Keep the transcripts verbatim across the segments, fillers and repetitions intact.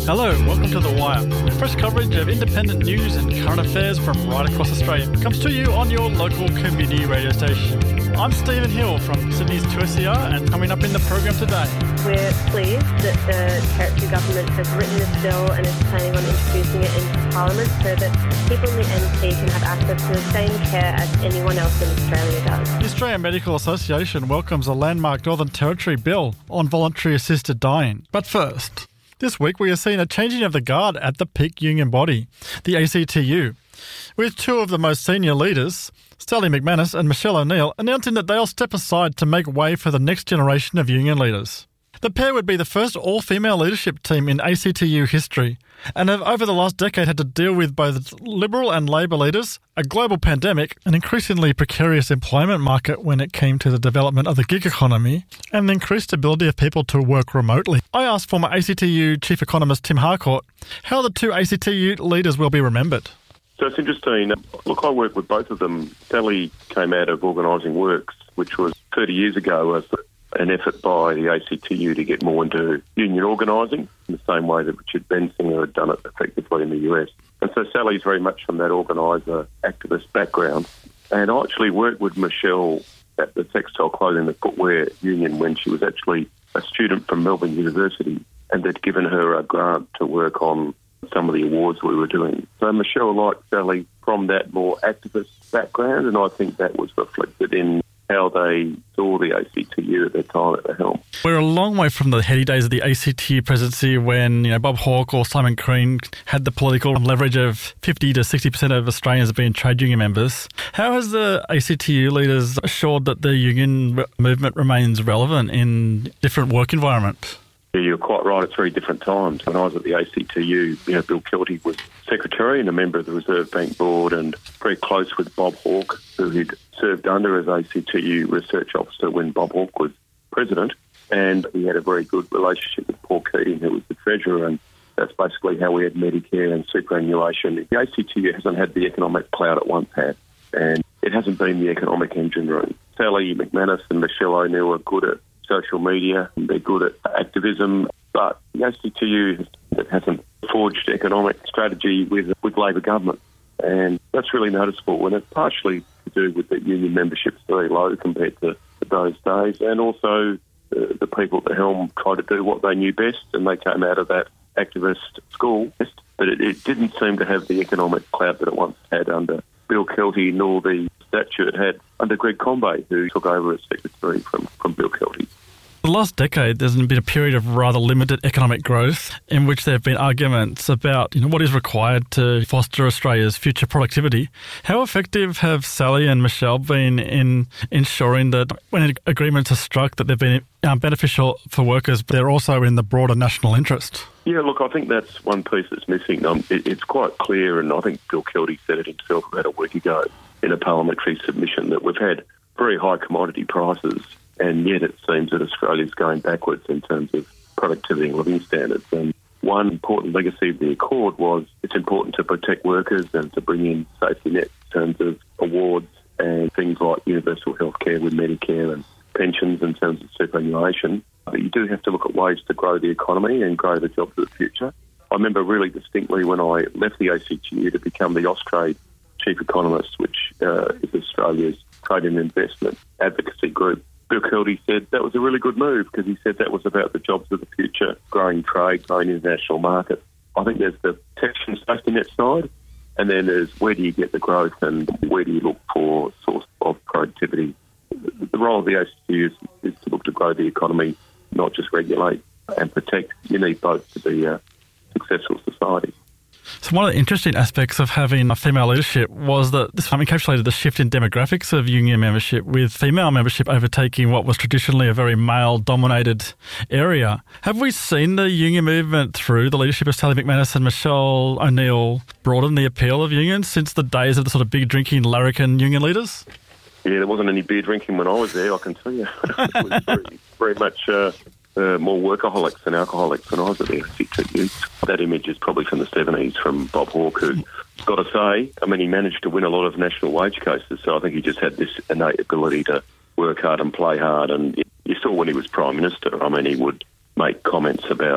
Hello, welcome to The Wire. Fresh coverage of independent news and current affairs from right across Australia comes to you on your local community radio station. I'm Stephen Hill from Sydney's two S E R, and coming up in the program today. We're pleased that the Territory Government has written this bill and is planning on introducing it into Parliament so that people in the N T can have access to the same care as anyone else in Australia does. The Australian Medical Association welcomes a landmark Northern Territory bill on voluntary assisted dying. But first, this week we are seeing a changing of the guard at the peak union body, the A C T U, with two of the most senior leaders, Sally McManus and Michelle O'Neill, announcing that they'll step aside to make way for the next generation of union leaders. The pair would be the first all-female leadership team in A C T U history and have over the last decade had to deal with both Liberal and Labor leaders, a global pandemic, an increasingly precarious employment market when it came to the development of the gig economy, and the increased ability of people to work remotely. I asked former A C T U Chief Economist Tim Harcourt how the two A C T U leaders will be remembered. So it's interesting. Look, I worked with both of them. Sally came out of Organising Works, which was thirty years ago as an effort by the A C T U to get more into union organising, in the same way that Richard Bensinger had done it effectively in the U S. And so Sally's very much from that organiser, activist background. And I actually worked with Michelle at the Textile Clothing and Footwear Union when she was actually a student from Melbourne University, and they'd given her a grant to work on some of the awards we were doing. So Michelle liked Sally from that more activist background, and I think that was reflected in how they saw the A C T U at their time at the helm. We're a long way from the heady days of the A C T U presidency when, you know, Bob Hawke or Simon Crean had the political leverage of fifty to sixty percent of Australians being trade union members. How has the A C T U leaders assured that the union movement remains relevant in different work environments? Yeah, you're quite right. It's very different times. When I was at the A C T U, you know, Bill Kelty was secretary and a member of the Reserve Bank Board, and very close with Bob Hawke, who he'd served under as A C T U research officer when Bob Hawke was president. And he had a very good relationship with Paul Keating, who was the treasurer, and that's basically how we had Medicare and superannuation. The A C T U hasn't had the economic clout it once had, and it hasn't been the economic engine room. Sally McManus and Michelle O'Neill are good at social media, they're good at activism, but the A C T U hasn't forged economic strategy with with Labor government, and that's really noticeable, and it's partially to do with that union membership's very low compared to, to those days, and also uh, the people at the helm tried to do what they knew best, and they came out of that activist school, but it, it didn't seem to have the economic clout that it once had under Bill Kelty, nor the stature it had under Greg Combet, who took over as secretary from, from Bill Kelty. The last decade, there's been a period of rather limited economic growth in which there have been arguments about, you know, what is required to foster Australia's future productivity. How effective have Sally and Michelle been in ensuring that when agreements are struck that they've been um, beneficial for workers, but they're also in the broader national interest? Yeah, look, I think that's one piece that's missing. Um, it, it's quite clear, and I think Bill Kelty said it himself about a week ago in a parliamentary submission, that we've had very high commodity prices, and yet it seems that Australia's going backwards in terms of productivity and living standards. And one important legacy of the Accord was it's important to protect workers and to bring in safety nets in terms of awards and things like universal health care with Medicare and pensions in terms of superannuation. But you do have to look at ways to grow the economy and grow the jobs of the future. I remember really distinctly when I left the A C T U to become the Austrade Chief Economist, which uh, is Australia's trade and investment advocacy group. Bill Kelty said that was a really good move because he said that was about the jobs of the future, growing trade, growing international markets. I think there's the protection safety net side, and then there's where do you get the growth and where do you look for source of productivity. The role of the A C T U is, is to look to grow the economy, not just regulate and protect. You need both to be a successful society. So one of the interesting aspects of having a female leadership was that this encapsulated the shift in demographics of union membership, with female membership overtaking what was traditionally a very male-dominated area. Have we seen the union movement through the leadership of Sally McManus and Michelle O'Neill broaden the appeal of unions since the days of the sort of big drinking larrikin union leaders? Yeah, there wasn't any beer drinking when I was there, I can tell you. It was very, very much uh, uh, more workaholics than alcoholics when I was at the A C T U. That image is probably from the seventies from Bob Hawke, who, got to say, I mean, he managed to win a lot of national wage cases, so I think he just had this innate ability to work hard and play hard. And you saw when he was Prime Minister, I mean, he would make comments about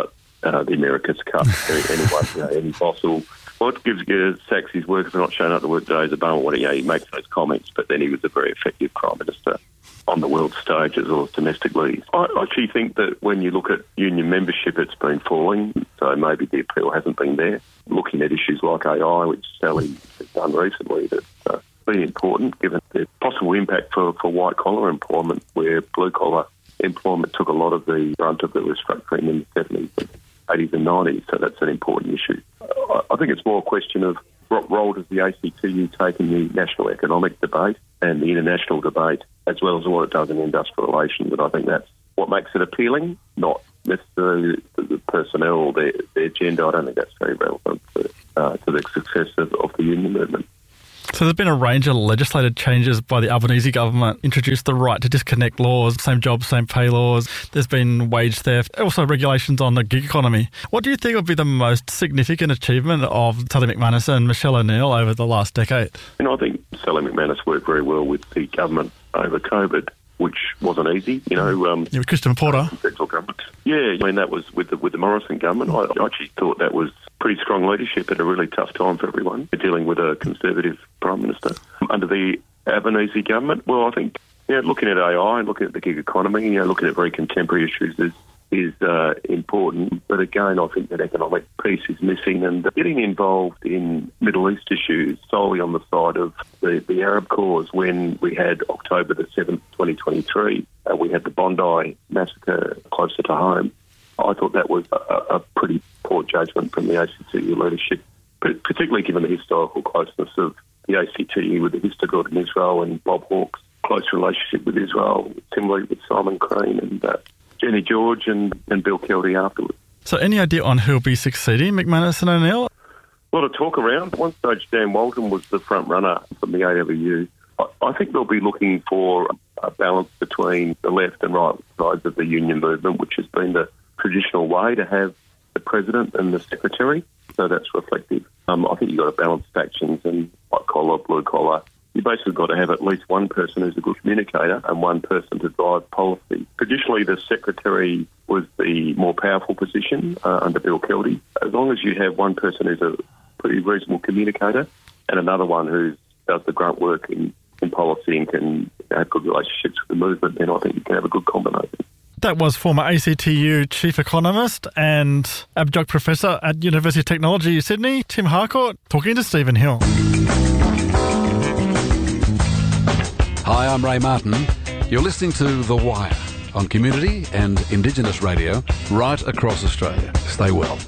uh, the America's Cup. Anyone, you know, any fossil. What gives uh, Sacks his work if they're not showing up to work today is a bummer. What, you know, he makes those comments, but then he was a very effective Prime Minister on the world stage as well as domestically. I actually think that when you look at union membership, it's been falling, so maybe the appeal hasn't been there. Looking at issues like A I, which Sally has done recently, that's uh, been important given the possible impact for, for white-collar employment, where blue-collar employment took a lot of the brunt of the restructuring in the seventies, eighties and nineties, so that's an important issue. I, I think it's more a question of what role does the A C T U take in the national economic debate and the international debate, as well as what it does in industrial relations, and I think that's what makes it appealing, not necessarily the, the personnel or their, their gender. I don't think that's very relevant to, uh, to the success of, of the union movement. So there's been a range of legislative changes by the Albanese government, introduced the right to disconnect laws, same job, same pay laws. There's been wage theft, also regulations on the gig economy. What do you think would be the most significant achievement of Sally McManus and Michelle O'Neill over the last decade? You know, I think Sally McManus worked very well with the government over COVID, which wasn't easy, you know. Um, yeah, with Christian Porter. Central government. Yeah, I mean, that was with the, with the Morrison government. I actually thought that was pretty strong leadership at a really tough time for everyone, dealing with a Conservative Prime Minister. Under the Albanese government, well, I think, yeah, looking at A I and looking at the gig economy, you know, looking at very contemporary issues is is uh, important. But again, I think that economic piece is missing, and getting involved in Middle East issues solely on the side of the, the Arab cause. When we had October the seventh, twenty twenty-three, uh, we had the Bondi massacre closer to home. I thought that was a, a pretty poor judgment from the A C T U leadership, particularly given the historical closeness of the A C T U with the Histadrut in Israel and Bob Hawke's close relationship with Israel, similarly with Simon Crean and uh, Jenny George and, and Bill Kelly afterwards. So any idea on who will be succeeding McManus and O'Neill? A lot of talk around. At one stage, Dan Walton was the front runner from the A W U. I, I think they'll be looking for a balance between the left and right sides of the union movement, which has been the traditional way to have the president and the secretary. So that's reflective. Um, I think you've got to balance factions and white collar, blue collar. You basically got to have at least one person who's a good communicator and one person to drive policy. Traditionally, the secretary was the more powerful position uh, under Bill Kelly. As long as you have one person who's a pretty reasonable communicator and another one who does the grunt work in, in policy and can have good relationships with the movement, then I think you can have a good combination. That was former A C T U Chief Economist and Adjunct Professor at University of Technology, Sydney, Tim Harcourt, talking to Stephen Hill. Hi, I'm Ray Martin. You're listening to The Wire on Community and Indigenous Radio right across Australia. Stay well.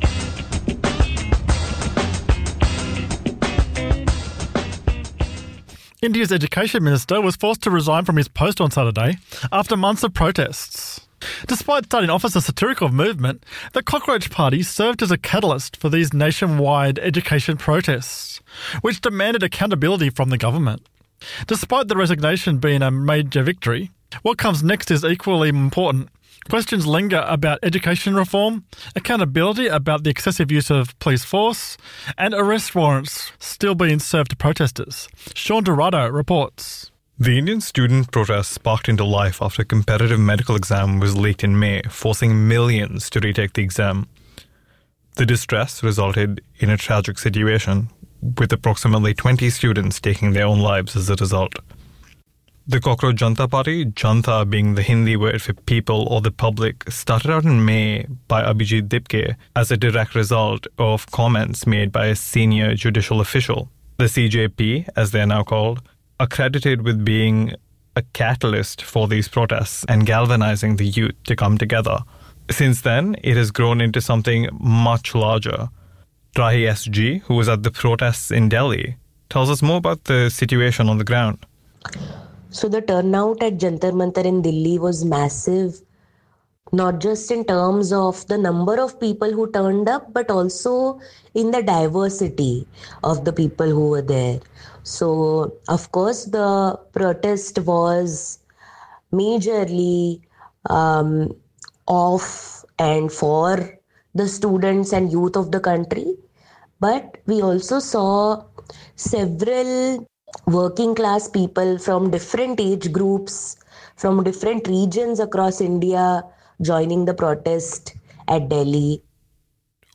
India's Education Minister was forced to resign from his post on Saturday after months of protests. Despite starting off as a satirical movement, the Cockroach Party served as a catalyst for these nationwide education protests, which demanded accountability from the government. Despite the resignation being a major victory, what comes next is equally important. Questions linger about education reform, accountability about the excessive use of police force, and arrest warrants still being served to protesters. Sean Dorado reports. The Indian student protest sparked into life after a competitive medical exam was leaked in May, forcing millions to retake the exam. The distress resulted in a tragic situation, with approximately twenty students taking their own lives as a result. The Cockroach Janta Party, Janta being the Hindi word for people or the public, started out in May by Abhijit Dipke as a direct result of comments made by a senior judicial official. The C J P, as they are now called, are credited with being a catalyst for these protests and galvanizing the youth to come together. Since then, it has grown into something much larger. Rahi S G, who was at the protests in Delhi, tells us more about the situation on the ground. So the turnout at Jantar Mantar in Delhi was massive, not just in terms of the number of people who turned up, but also in the diversity of the people who were there. So, of course, the protest was majorly um, of and for the students and youth of the country. But we also saw several working class people from different age groups, from different regions across India joining the protest at Delhi.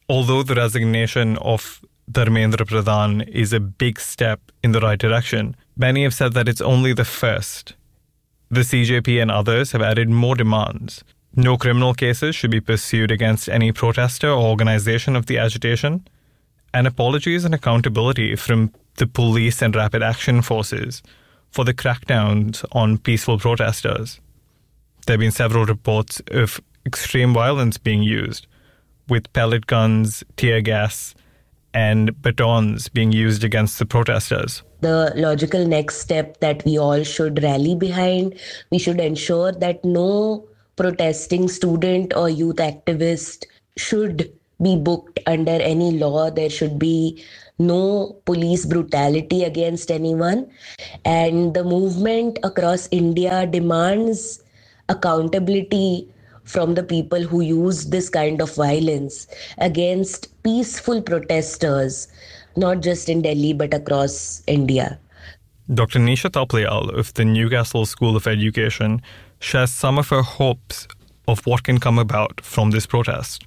although the resignation of Dharmendra Pradhan is a big step in the right direction, many have said that it's only the first. The C J P and others have added more demands. No criminal cases should be pursued against any protester or organisation of the agitation, and apologies and accountability from the police and rapid action forces for the crackdowns on peaceful protesters. There have been several reports of extreme violence being used, with pellet guns, tear gas, and batons being used against the protesters. The logical next step that we all should rally behind, we should ensure that no protesting student or youth activist should be booked under any law. There should be no police brutality against anyone. And the movement across India demands accountability from the people who use this kind of violence against peaceful protesters, not just in Delhi but across India. Doctor Nisha Thapliyal of the Newcastle School of Education shares some of her hopes of what can come about from this protest.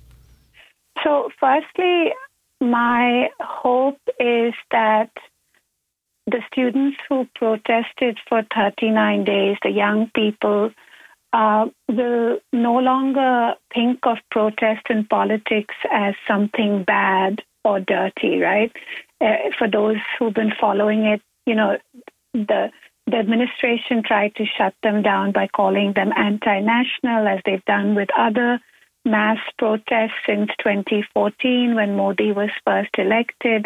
So firstly, my hope is that the students who protested for thirty-nine days, the young people, uh, will no longer think of protest and politics as something bad or dirty, right? Uh, for those who've been following it, you know, the the administration tried to shut them down by calling them anti-national, as they've done with other mass protests since twenty fourteen when Modi was first elected.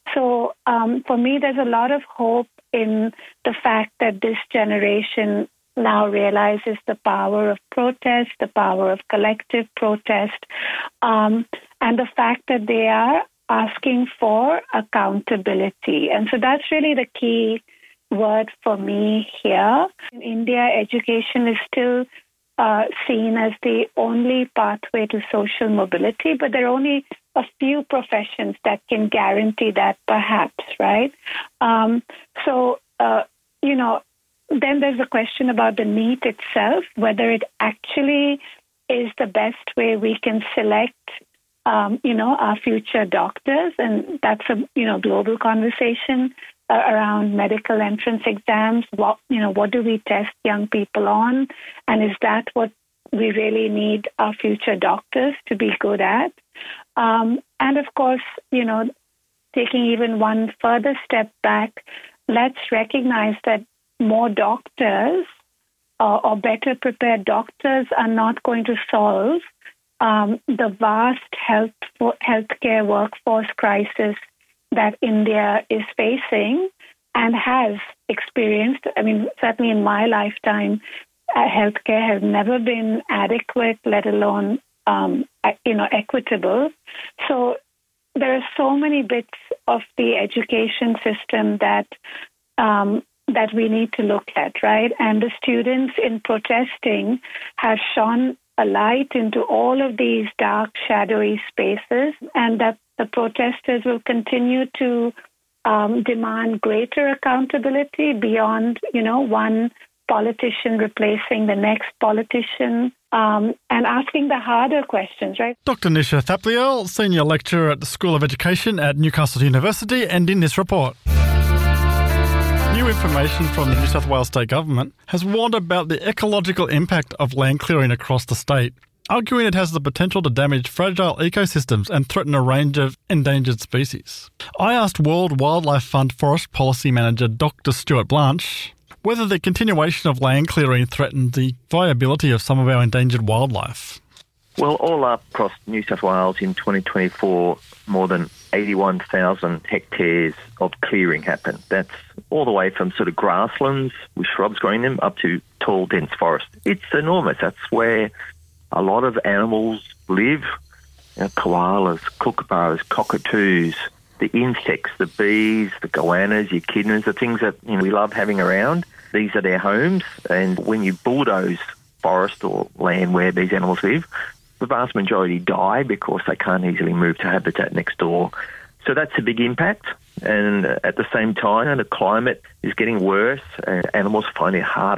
So um, for me, there's a lot of hope in the fact that this generation now realizes the power of protest, the power of collective protest, um, and the fact that they are asking for accountability. And so that's really the key word for me here. In India, education is still uh, seen as the only pathway to social mobility, but there are only a few professions that can guarantee that, perhaps, right? Um, so, uh, you know, then there's a question about the NEET itself, whether it actually is the best way we can select Um, you know, our future doctors, and that's a, you know, global conversation uh, around medical entrance exams. What, you know, what do we test young people on? And is that what we really need our future doctors to be good at? Um, and of course, you know, taking even one further step back, let's recognize that more doctors uh, or better prepared doctors are not going to solve Um, the vast health healthcare workforce crisis that India is facing and has experienced. I mean, certainly in my lifetime, uh, healthcare has never been adequate, let alone, um, you know, equitable. So there are so many bits of the education system that um, that we need to look at, right? And the students in protesting have shone a light into all of these dark, shadowy spaces, and that the protesters will continue to um, demand greater accountability beyond, you know, one politician replacing the next politician, um, and asking the harder questions, right? Doctor Nisha Thapliyal, Senior Lecturer at the School of Education at Newcastle University, and in this report. New information from the New South Wales State Government has warned about the ecological impact of land clearing across the state, arguing it has the potential to damage fragile ecosystems and threaten a range of endangered species. I asked World Wildlife Fund Forest Policy Manager Doctor Stuart Blanche whether the continuation of land clearing threatens the viability of some of our endangered wildlife. Well, all up across New South Wales in twenty twenty-four, more than eighty-one thousand hectares of clearing happened. That's all the way from sort of grasslands with shrubs growing them up to tall, dense forest. It's enormous. That's where a lot of animals live. You know, koalas, kookaburras, cockatoos, the insects, the bees, the goannas, your echidnas, the things that, you know, we love having around. These are their homes. And when you bulldoze forest or land where these animals live, the vast majority die because they can't easily move to habitat next door. So that's a big impact. And at the same time, the climate is getting worse and animals find it harder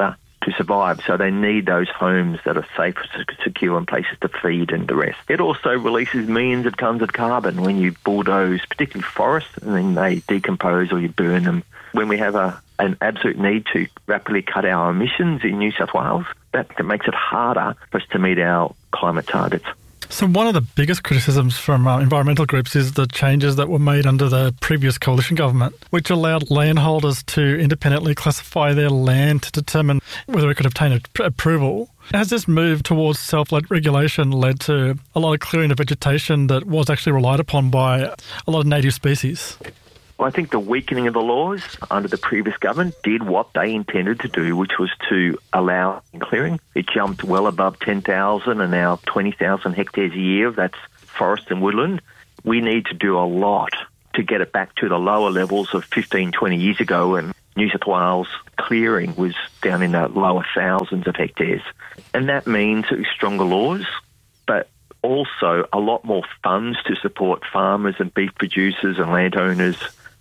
to survive. So they need those homes that are safe, secure, and places to feed and the rest. It also releases millions of tonnes of carbon when you bulldoze, particularly forests, and then they decompose or you burn them. When we have a, an absolute need to rapidly cut our emissions in New South Wales, that, that makes it harder for us to meet our climate targets. So one of the biggest criticisms from uh, environmental groups is the changes that were made under the previous coalition government, which allowed landholders to independently classify their land to determine whether it could obtain a- approval. Has this move towards self-regulation led to a lot of clearing of vegetation that was actually relied upon by a lot of native species? Well, I think the weakening of the laws under the previous government did what they intended to do, which was to allow clearing. It jumped well above ten thousand and now twenty thousand hectares a year. That's forest and woodland. We need to do a lot to get it back to the lower levels of fifteen, twenty years ago when New South Wales clearing was down in the lower thousands of hectares. And that means stronger laws, but also a lot more funds to support farmers and beef producers and landowners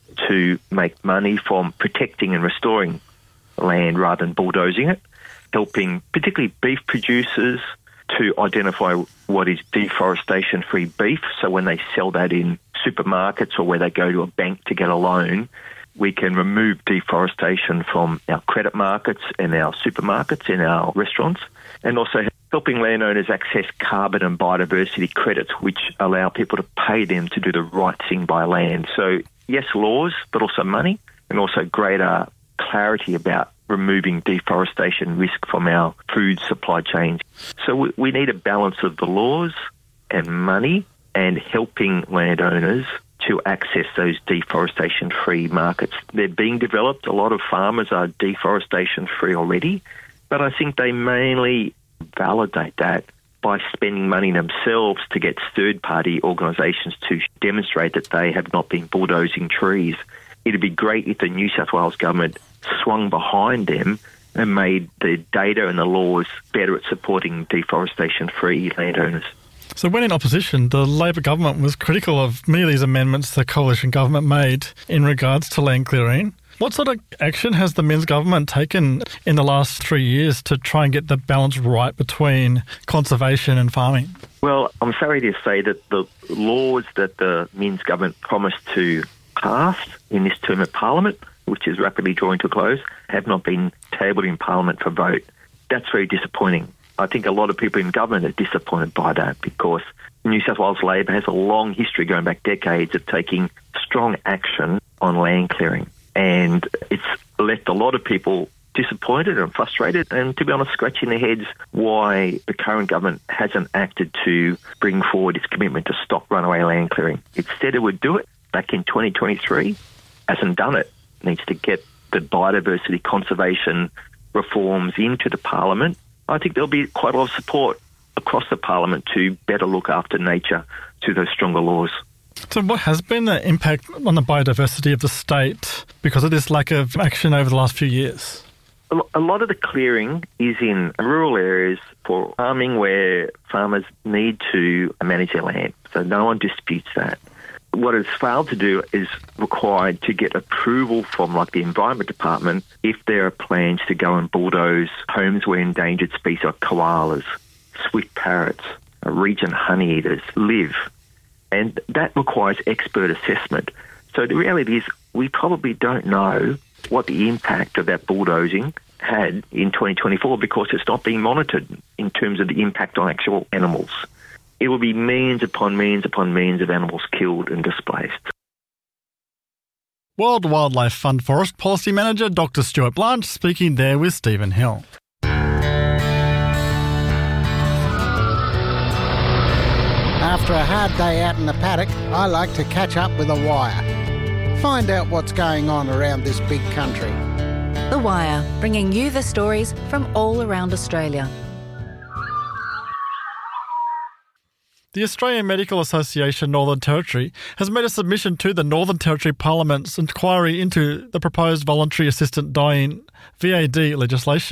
to make money from protecting and restoring land rather than bulldozing it, helping particularly beef producers to identify what is deforestation-free beef. So when they sell that in supermarkets or where they go to a bank to get a loan, we can remove deforestation from our credit markets and our supermarkets and our restaurants, and also helping landowners access carbon and biodiversity credits, which allow people to pay them to do the right thing by land. So yes, laws, but also money, and also greater clarity about removing deforestation risk from our food supply chains. So we, we need a balance of the laws and money and helping landowners to access those deforestation-free markets. They're being developed. A lot of farmers are deforestation-free already, but I think they mainly validate that by spending money themselves to get third-party organisations to demonstrate that they have not been bulldozing trees. It'd be great if the New South Wales government swung behind them and made the data and the laws better at supporting deforestation-free landowners. So when in opposition, the Labor government was critical of many of these amendments the coalition government made in regards to land clearing. What sort of action has the Minns government taken in the last three years to try and get the balance right between conservation and farming? Well, I'm sorry to say that the laws that the Minns government promised to pass in this term of Parliament, which is rapidly drawing to a close, have not been tabled in Parliament for vote. That's very disappointing. I think a lot of people in government are disappointed by that because New South Wales Labor has a long history going back decades of taking strong action on land clearing. And it's left a lot of people disappointed and frustrated and, to be honest, scratching their heads why the current government hasn't acted to bring forward its commitment to stop runaway land clearing. It said it would do it back in twenty twenty-three, hasn't done it. It needs to get the biodiversity conservation reforms into the Parliament. I think there'll be quite a lot of support across the Parliament to better look after nature through those stronger laws. So what has been the impact on the biodiversity of the state because of this lack of action over the last few years? A lot of the clearing is in rural areas for farming where farmers need to manage their land. So no one disputes that. What it's failed to do is required to get approval from like the Environment Department if there are plans to go and bulldoze homes where endangered species like koalas, swift parrots, region honeyeaters live. And that requires expert assessment. So the reality is we probably don't know what the impact of that bulldozing had in twenty twenty-four because it's not being monitored in terms of the impact on actual animals. It will be millions upon millions upon millions of animals killed and displaced. World Wildlife Fund Forest Policy Manager Doctor Stuart Blanch speaking there with Stephen Hill. After a hard day out in the paddock, I like to catch up with a wire. Find out what's going on around this big country. The Wire, bringing you the stories from all around Australia. The Australian Medical Association Northern Territory has made a submission to the Northern Territory Parliament's inquiry into the proposed voluntary assisted dying V A D legislation.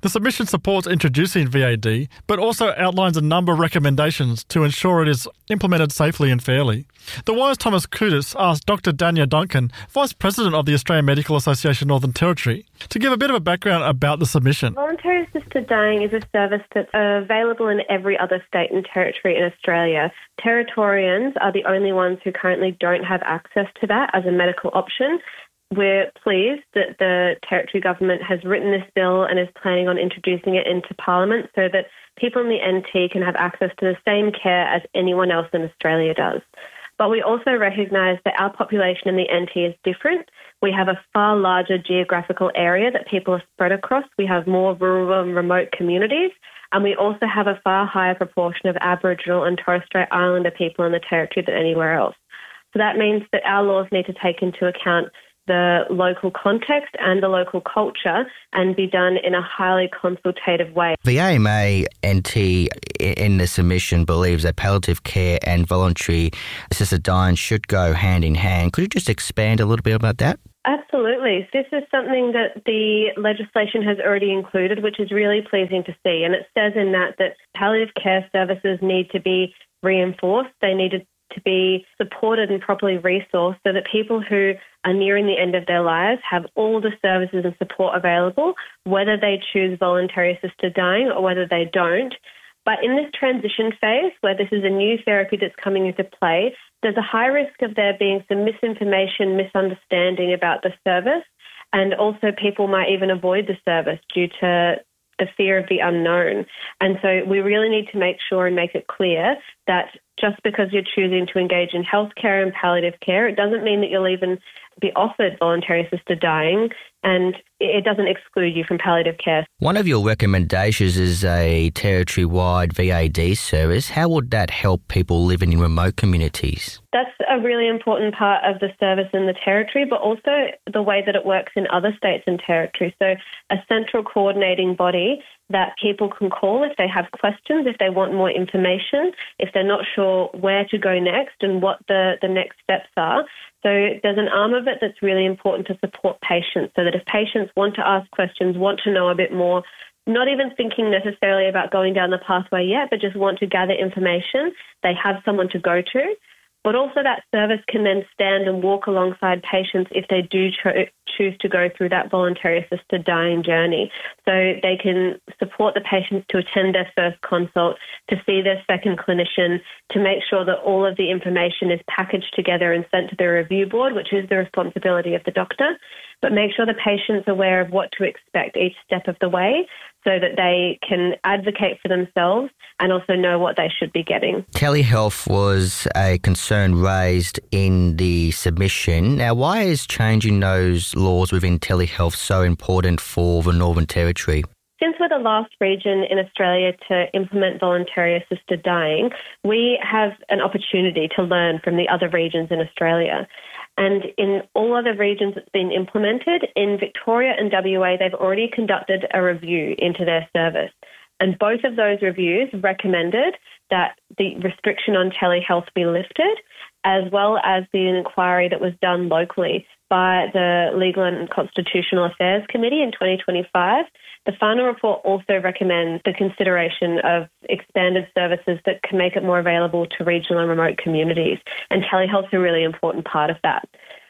The submission supports introducing V A D, but also outlines a number of recommendations to ensure it is implemented safely and fairly. The Wire's Thomas Kudus asked Doctor Dania Duncan, Vice President of the Australian Medical Association Northern Territory, to give a bit of a background about the submission. Voluntary assisted dying is a service that's available in every other state and territory in Australia. Territorians are the only ones who currently don't have access to that as a medical option. We're pleased that the Territory Government has written this bill and is planning on introducing it into Parliament so that people in the N T can have access to the same care as anyone else in Australia does. But we also recognise that our population in the N T is different. We have a far larger geographical area that people are spread across. We have more rural and remote communities. And we also have a far higher proportion of Aboriginal and Torres Strait Islander people in the Territory than anywhere else. So that means that our laws need to take into account the local context and the local culture and be done in a highly consultative way. The A M A N T in the submission believes that palliative care and voluntary assisted dying should go hand in hand. Could you just expand a little bit about that? Absolutely. This is something that the legislation has already included, which is really pleasing to see. And it says in that that palliative care services need to be reinforced. They need to be supported and properly resourced so that people who are nearing the end of their lives have all the services and support available, whether they choose voluntary assisted dying or whether they don't. But in this transition phase, where this is a new therapy that's coming into play, there's a high risk of there being some misinformation, misunderstanding about the service, and also people might even avoid the service due to the fear of the unknown. And so we really need to make sure and make it clear that just because you're choosing to engage in healthcare and palliative care, it doesn't mean that you'll even be offered voluntary assisted dying, and it doesn't exclude you from palliative care. One of your recommendations is a territory-wide V A D service. How would that help people living in remote communities? That's a really important part of the service in the territory, but also the way that it works in other states and territories. So a central coordinating body that people can call if they have questions, if they want more information, if they're not sure where to go next and what the, the next steps are. So there's an arm of it that's really important to support patients so that if patients want to ask questions, want to know a bit more, not even thinking necessarily about going down the pathway yet, but just want to gather information, they have someone to go to. But also that service can then stand and walk alongside patients if they do cho- choose to go through that voluntary assisted dying journey. So they can support the patients to attend their first consult, to see their second clinician, to make sure that all of the information is packaged together and sent to the review board, which is the responsibility of the doctor, but make sure the patient's aware of what to expect each step of the way so that they can advocate for themselves and also know what they should be getting. Telehealth was a concern raised in the submission. Now, why is changing those laws within telehealth so important for the Northern Territory? Since we're the last region in Australia to implement voluntary assisted dying, we have an opportunity to learn from the other regions in Australia. And in all other regions it's been implemented, in Victoria and W A, they've already conducted a review into their service. And both of those reviews recommended that the restriction on telehealth be lifted, as well as the inquiry that was done locally by the Legal and Constitutional Affairs Committee in twenty twenty-five. The final report also recommends the consideration of expanded services that can make it more available to regional and remote communities, and telehealth is a really important part of that.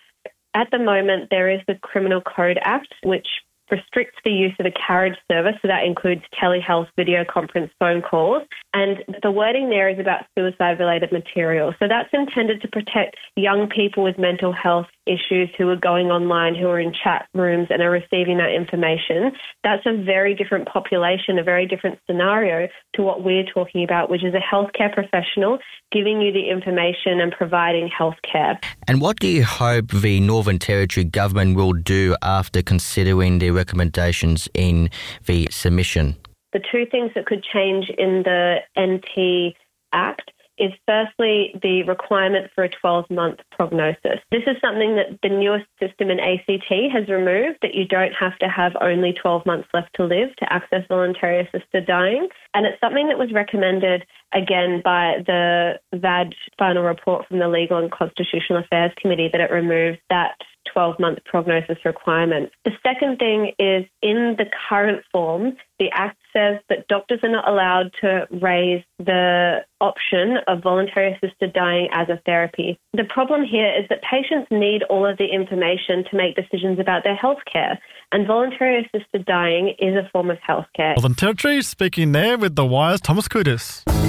At the moment, there is the Criminal Code Act, which restricts the use of a carriage service, so that includes telehealth, video conference, phone calls, and the wording there is about suicide-related material. So that's intended to protect young people with mental health issues who are going online, who are in chat rooms and are receiving that information. That's a very different population, a very different scenario to what we're talking about, which is a healthcare professional giving you the information and providing healthcare. And what do you hope the Northern Territory government will do after considering the recommendations in the submission? The two things that could change in the N T Act is firstly the requirement for a twelve-month prognosis. This is something that the newest system in A C T has removed, that you don't have to have only twelve months left to live to access voluntary assisted dying. And it's something that was recommended, again, by the V A D final report from the Legal and Constitutional Affairs Committee, that it removes that twelve-month prognosis requirement. The second thing is, in the current form, the Act says that doctors are not allowed to raise the option of voluntary assisted dying as a therapy. The problem here is that patients need all of the information to make decisions about their healthcare, and voluntary assisted dying is a form of healthcare. Northern Territory, speaking there with The Wire's Thomas Kudis.